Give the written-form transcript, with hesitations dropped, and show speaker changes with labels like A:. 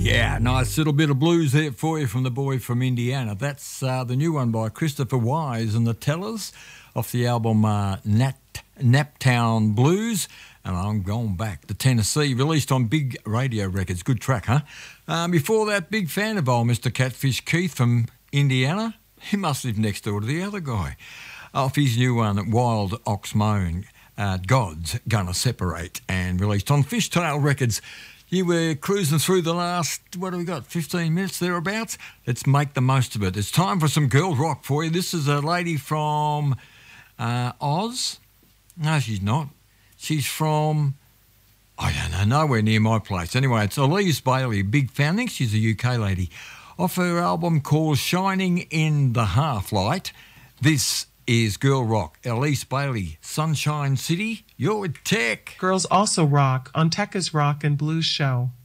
A: Yeah, nice little bit of blues there for you from the boy from Indiana. That's the new one by Christopher Wise and the Tellers off the album Naptown Blues. And I'm going back to Tennessee, released on Big Radio Records. Good track, huh? Before that, big fan of old Mr. Catfish Keith from Indiana. He must live next door to the other guy. Off his new one, Wild Ox Moan, God's Gonna Separate, and released on Fishtail Records. You were cruising through the last, what have we got, 15 minutes thereabouts? Let's make the most of it. It's time for some girl rock for you. This is a lady from Oz. No, she's not. She's from, I don't know, nowhere near my place. Anyway, it's Elise Bailey, big fan. I think she's a UK lady. Off her album called Shining in the Half-Light, this is Girl Rock. Elise Bailey, Sunshine City, you're with Tech.
B: Girls also rock on Tekka's Rock and Blues Show.